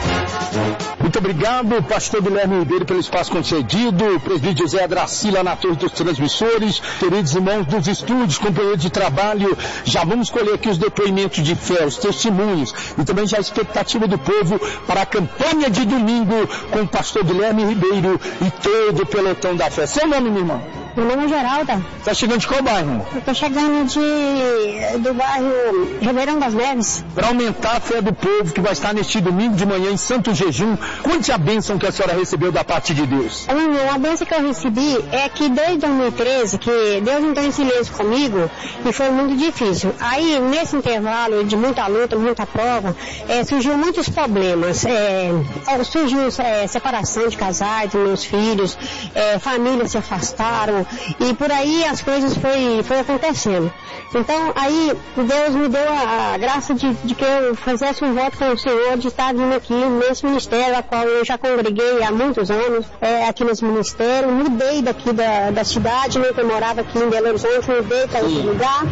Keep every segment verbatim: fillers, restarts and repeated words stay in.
Muito obrigado, pastor Guilherme Ribeiro, pelo espaço concedido, presbítero José Dracila na torre dos transmissores, queridos irmãos dos estúdios, companheiros de trabalho. Já vamos colher aqui os depoimentos de fé, os testemunhos e também já a expectativa do povo para a campanha de domingo com o pastor Guilherme Ribeiro e todo o pelotão da fé. Seu nome, meu irmão? Meu nome é Geralda. Está chegando de qual bairro? Eu estou chegando de, do bairro Ribeirão das Neves. Para aumentar a fé do povo que vai estar neste domingo de manhã em Santo Jejum, conte a bênção que a senhora recebeu da parte de Deus. A bênção que eu recebi é que desde dois mil e treze, que Deus entrou em silêncio comigo e foi muito difícil. Aí, nesse intervalo de muita luta, muita prova, é, surgiu muitos problemas. É, surgiu é, separação de casais, dos meus filhos, é, famílias se afastaram, e por aí as coisas foi, foi acontecendo. Então aí Deus me deu a, a graça de, de que eu fizesse um voto com o Senhor de estar vindo aqui nesse ministério, a qual eu já congreguei há muitos anos, é, aqui nesse ministério. Mudei daqui da, da cidade, né, que eu morava aqui em Belo Horizonte, mudei para outro lugar.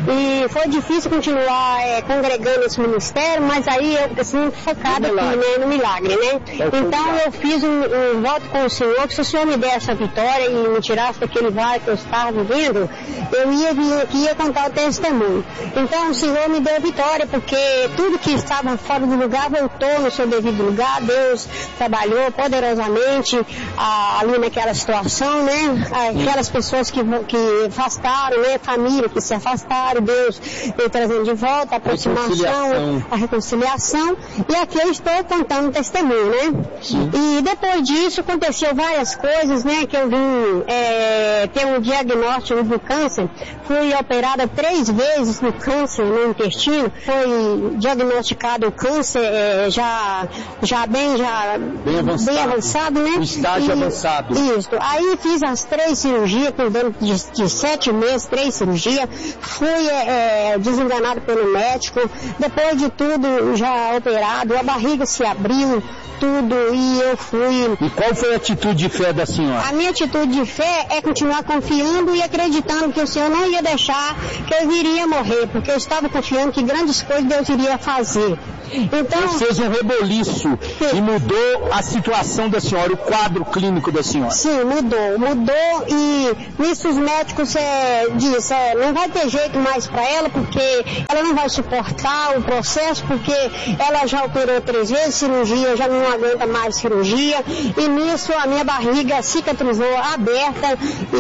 E foi difícil continuar é, congregando esse ministério, mas aí eu assim, focada aqui, né, no milagre, né? Então eu fiz um, um voto com o Senhor, que se o Senhor me desse a vitória e me tirasse daquele vale que eu estava vivendo, eu ia vir aqui e ia contar o testemunho. Então o Senhor me deu a vitória, porque tudo que estava fora do lugar voltou no seu devido lugar. Deus trabalhou poderosamente a, ali naquela situação, né? Aquelas pessoas que, que afastaram, né? Família que se afastaram, Deus veio trazendo de volta a aproximação, a reconciliação, e aqui eu estou contando o testemunho, né? Sim. E depois disso aconteceu várias coisas, né? Que eu vim é, ter um diagnóstico do câncer, fui operada três vezes no câncer no intestino, foi diagnosticado o câncer é, já, já bem, já bem avançado, bem avançado, né? Um estágio e, avançado. Isso. Aí fiz as três cirurgias, por dentro de, de sete meses, três cirurgias, fui é, é, desenganado pelo médico, depois de tudo já operado, a barriga se abriu, tudo, e eu fui... E qual foi a atitude de fé da senhora? A minha atitude de fé é continuar confiando e acreditando que o Senhor não ia deixar que eu iria morrer, porque eu estava confiando que grandes coisas Deus iria fazer. Então... Deus fez um reboliço e mudou a situação da senhora, o quadro clínico da senhora. Sim, mudou, mudou, e nisso os médicos é, dizem, é, não vai ter jeito mais para ela, porque ela não vai suportar o processo, porque ela já operou três vezes cirurgia, já não aguenta mais cirurgia, e nisso a minha barriga cicatrizou aberta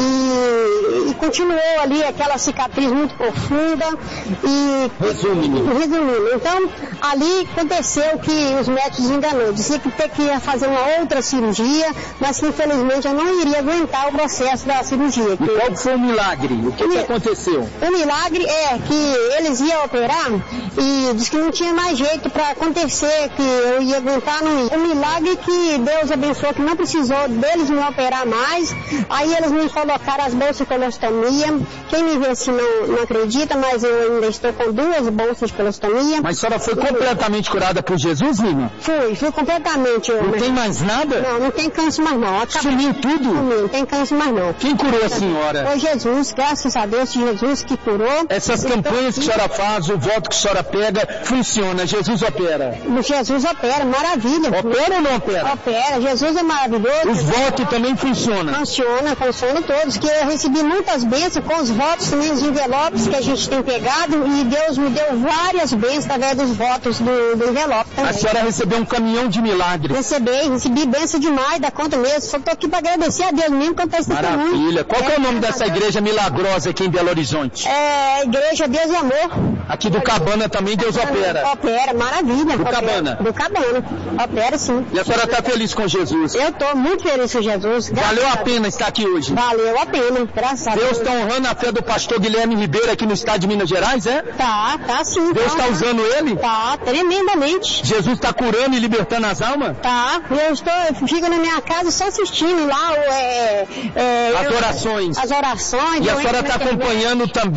e, e continuou ali aquela cicatriz muito profunda. E resumindo, resumindo, então ali aconteceu que os médicos enganou, dizia que ter que fazer uma outra cirurgia, mas que infelizmente eu não iria aguentar o processo da cirurgia. E qual foi o milagre? O que, que aconteceu? O milagre é que eles iam operar e disse que não tinha mais jeito para acontecer, que eu ia aguentar, não ia. O milagre é que Deus abençoou, que não precisou deles me operar mais. Aí eles me colocaram as bolsas de colostomia. Quem me vê assim não, não acredita, mas eu ainda estou com duas bolsas de colostomia. Mas a senhora foi completamente curada por Jesus, Lima? Fui, fui completamente. Não mas... tem mais nada? Não, não tem câncer mais não. Acabou. Sumiu tudo? Sumiu, não tem câncer mais não. Quem curou a senhora? Foi Jesus, graças a Deus, Jesus que curou. Essas campanhas que a senhora faz, o voto que a senhora pega, funciona, Jesus opera. Jesus opera, maravilha. Opera ou não opera? Opera, Jesus é maravilhoso. Os votos também funcionam? Funciona, funciona todos, que eu recebi muitas bênçãos com os votos, também os envelopes que a gente tem pegado, e Deus me deu várias bênçãos através dos votos do, do envelope também. A senhora recebeu um caminhão de milagres? Recebi, recebi bênção demais, da conta mesmo, só estou aqui para agradecer a Deus mesmo, cantar esse testemunho. Maravilha. Qual é, que é o nome dessa igreja milagrosa aqui em Belo Horizonte? É, Igreja Deus e Amor. Aqui do Cabana também Deus opera? Opera, maravilha. Do opera, Cabana? Do Cabana, opera sim. E a senhora está feliz com Jesus? Eu estou muito feliz com Jesus. Valeu a pena estar aqui hoje? Valeu a pena, graças a Deus. Deus está honrando a fé do pastor Guilherme Ribeiro aqui no estado de Minas Gerais, é? Tá, tá sim. Deus está tá, usando ele? Tá, tremendamente. Jesus está curando e libertando as almas? Tá, eu estou, eu fico na minha casa só assistindo lá é, é, as eu, orações. As orações. E a senhora está acompanhando também a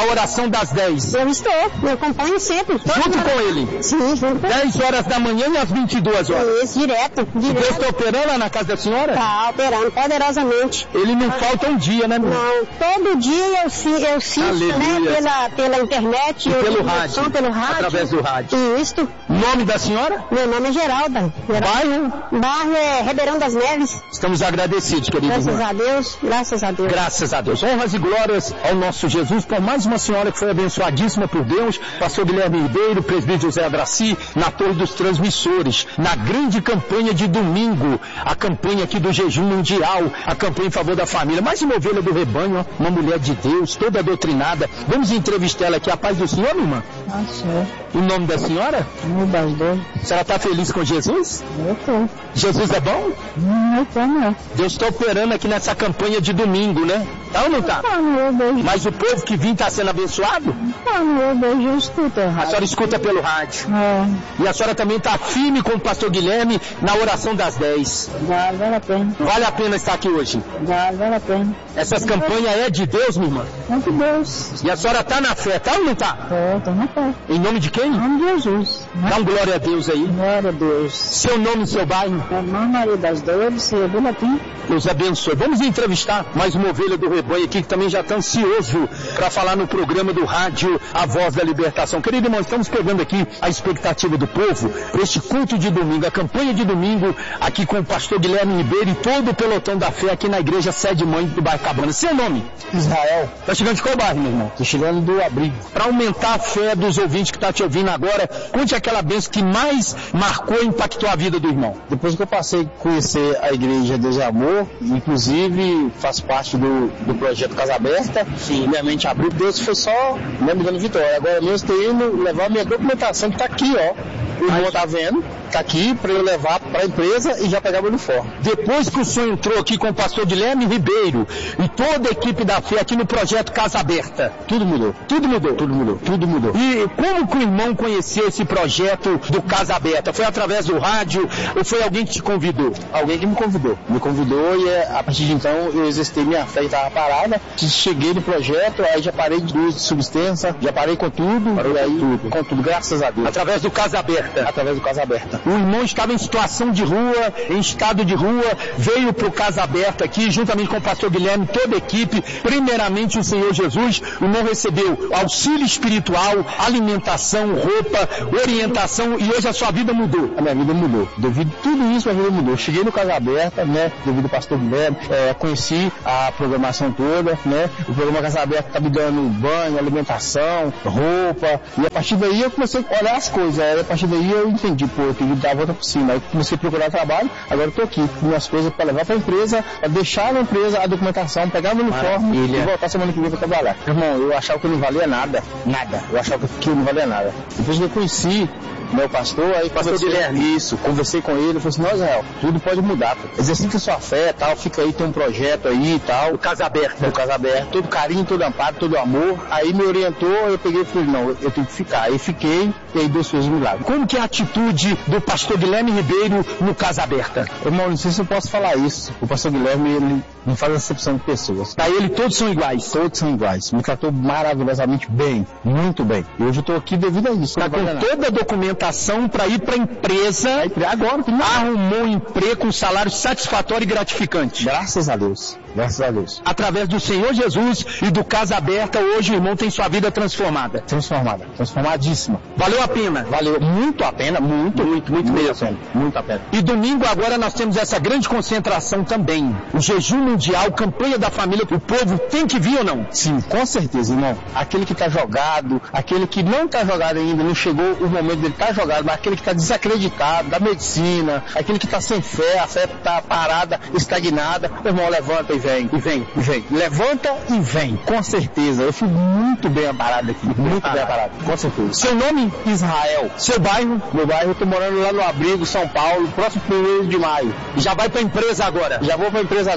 na oração das dez? Eu estou, eu acompanho sempre. Junto com ele? Sim, junto com ele. dez horas da manhã e às vinte e duas horas? Isso, direto, direto. Deus está operando lá na casa da senhora? Está operando, poderosamente. Ele não ah. falta um dia, né, meu? Não, todo dia eu, eu assisto, né, pela, pela internet. E pelo rádio? Pelo rádio. Através do rádio. Isso. Nome da senhora? Meu nome é Geralda. Geralda. Bairro? Bairro é Ribeirão das Neves. Estamos agradecidos, querido Graças irmão. a Deus, graças a Deus. Graças a Deus. Honras e glórias ao nosso Jesus, por mais uma senhora que foi abençoadíssima por Deus, pastor Guilherme Ribeiro, presbítero José Adraci, na Torre dos Transmissores, na grande campanha de domingo, a campanha aqui do jejum mundial, a campanha em favor da família. Mais uma ovelha do rebanho, ó, uma mulher de Deus, toda doutrinada. Vamos entrevistar ela aqui. A paz do Senhor, minha irmã? Ah, senhor. O nome da senhora? Meu das dois. A senhora está feliz com Jesus? Eu tô. Jesus é bom? Não, eu tô, não. Deus está operando aqui nessa campanha de domingo, né? Tá ou não tá? Não, meu Deus. Mas o povo que vim está sendo abençoado? Não, meu Deus, eu escuto. A senhora escuta pelo rádio. É. E a senhora também está firme com o pastor Guilherme na oração das dez. Dá, vale a pena. Vale a pena estar aqui hoje? Dá, vale a pena. Essas campanhas é de Deus, minha irmã? É de Deus. E a senhora está na fé, tá ou não tá? É, tô na fé. Em nome de quem? Em nome de Jesus. Dá um glória a Deus aí. Glória a Deus. Seu nome e seu bairro? Irmã Maria das Dores, Vila Tim. Deus abençoe. Vamos entrevistar mais uma ovelha do rebanho aqui que também já está ansioso para falar no programa do rádio A Voz da Libertação. Querido irmão, estamos pegando aqui a expectativa do povo para este culto de domingo, a campanha de domingo aqui com o pastor Guilherme Ribeiro e todo o pelotão da fé aqui na igreja Sede Mãe do bairro Cabana. Seu nome? Israel. Tá chegando de qual bairro, meu irmão? Tô chegando do Abrigo. Para aumentar a fé dos ouvintes que tá te ouvindo agora, conte aquela bênção que mais marcou e impactou a vida do irmão. Depois que eu passei a conhecer a igreja Deus é Amor, inclusive faço parte do, do projeto Casa Aberta, sim, minha mente abriu, Deus foi só né, me dando vitória. Agora mesmo estou indo levar minha documentação que está aqui, ó. O irmão tá vendo, tá aqui para eu levar para a empresa e já pegar o uniforme. Depois que o senhor entrou aqui com o pastor Guilherme Ribeiro e toda a equipe da fé aqui no projeto Casa Aberta, tudo mudou. Tudo mudou. Tudo mudou. Tudo mudou. E como que o irmão conheceu esse projeto do Casa Aberta? Foi através do rádio ou foi alguém que te convidou? Alguém que me convidou. Me convidou e a partir de então eu exercitei minha fé e estava parada. Cheguei no projeto, aí já parei de uso de substância, já parei com tudo. Parou e aí, com tudo. Com tudo, graças a Deus. Através do Casa Aberta. Através do Casa Aberta. O irmão estava em situação de rua, em estado de rua, veio para o Casa Aberta aqui, juntamente com o pastor Guilherme, toda a equipe, primeiramente o Senhor Jesus. O irmão recebeu auxílio espiritual, alimentação, roupa, orientação, e hoje a sua vida mudou. A minha vida mudou. Devido a tudo isso, a minha vida mudou. Cheguei no Casa Aberta, né, devido ao pastor Guilherme, é, conheci a programação toda, né, o programa Casa Aberta está me dando banho, alimentação, roupa, e a partir daí eu comecei a olhar as coisas, aí a partir daí eu entendi, pô, eu tenho que dar a volta por cima. Aí comecei a procurar trabalho, agora eu tô aqui com minhas coisas para levar para a empresa, para deixar na empresa a documentação, pegar o uniforme Maravilha. E voltar semana que vem para trabalhar. Irmão, eu achava que eu não valia nada, nada. Eu achava que eu não valia nada. Depois que eu conheci meu pastor, aí pastor Guilherme, isso, conversei com ele, falei assim, não, Israel, tudo pode mudar, pô. Exercita sua fé, tal, fica aí, tem um projeto aí e tal. O Casa Aberta. O Casa Aberta, todo carinho, todo amparo, todo amor. Aí me orientou, eu peguei e falei, não, eu tenho que ficar. Aí fiquei, e aí Deus fez um milagre. Como que é a atitude do pastor Guilherme Ribeiro no Casa Aberta? Irmão, não sei se eu posso falar isso. O pastor Guilherme, ele não faz acepção de pessoas. Para ele todos são iguais? Todos são iguais. Me tratou maravilhosamente bem, muito bem. E hoje eu estou aqui devido a isso. Está com toda a documentação para ir para a empresa. Agora, arrumou um emprego com salário satisfatório e gratificante. Graças a Deus. Graças a Deus. Através do Senhor Jesus e do Casa Aberta, hoje o irmão tem sua vida transformada. Transformada. Transformadíssima. Valeu a pena? Valeu muito a pena, muito, muito, muito, muito mesmo. Pena. Muito a pena. E domingo agora nós temos essa grande concentração também. O jejum mundial, campanha da família, o povo tem que vir ou não? Sim, com certeza, irmão. Aquele que está jogado, aquele que não está jogado ainda, não chegou o momento dele estar tá jogado, mas aquele que está desacreditado da medicina, aquele que está sem fé, a fé está parada, estagnada, o irmão levanta e vem, e vem, e vem. Levanta e vem, com certeza. Eu fui muito bem amparado aqui, muito bem amparado, com certeza. Seu nome? Israel. Seu bairro? Meu bairro, eu tô morando lá no Abrigo, São Paulo, próximo primeiro de maio. Já vai pra empresa agora? Já vou pra empresa agora.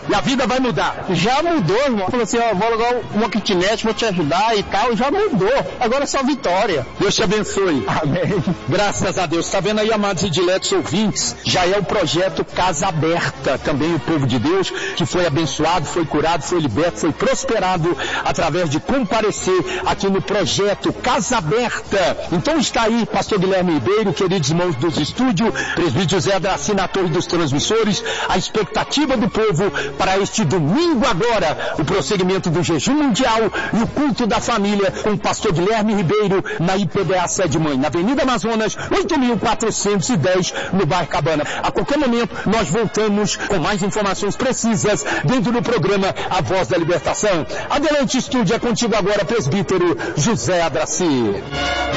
E a vida vai mudar. Já mudou, irmão. Falou assim, ó, vou alugar uma kitnet, vou te ajudar e tal. Já mudou. Agora é só vitória. Deus te abençoe. Amém. Graças a Deus. Está vendo aí, amados e diletos ouvintes? Já é o projeto Casa Aberta. Também o povo de Deus que foi abençoado, foi curado, foi liberto, foi prosperado através de comparecer aqui no projeto Casa Aberta. Então está aí, pastor Guilherme Ribeiro, queridos irmãos dos estúdios, presbítero Zé Adraci na torre dos transmissores, a expectativa do povo para este domingo agora, o prosseguimento do jejum mundial e o culto da família com o pastor Guilherme Ribeiro na I P B A Sede Mãe, na Avenida Amazonas, oito mil quatrocentos e dez, no bairro Cabana. A qualquer momento nós voltamos com mais informações precisas dentro do programa A Voz da Libertação. Adelante, estúdio, é contigo agora, presbítero José Adraci.